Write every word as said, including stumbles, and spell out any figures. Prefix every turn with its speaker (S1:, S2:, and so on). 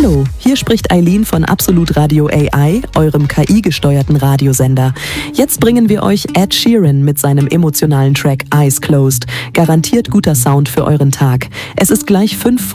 S1: Hallo, hier spricht Eileen von Absolut Radio A I, eurem K I-gesteuerten Radiosender. Jetzt bringen wir euch Ed Sheeran mit seinem emotionalen Track Eyes Closed. Garantiert guter Sound für euren Tag. Es ist gleich fünf